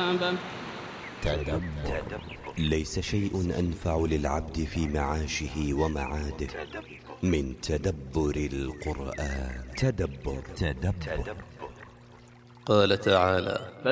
تدبر. ليس شيء أنفع للعبد في معاشه ومعاده من تدبر القرآن. تدبر. قال تعالى: